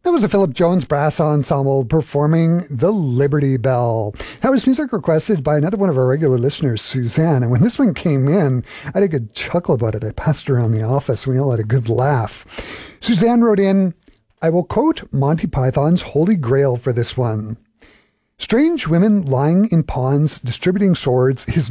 That was a Philip Jones Brass Ensemble performing The Liberty Bell. That was music requested by another one of our regular listeners, Suzanne. And when this one came in, I had a good chuckle about it. I passed it around the office. We all had a good laugh. Suzanne wrote in, I will quote Monty Python's Holy Grail for this one. Strange women lying in ponds, distributing swords, his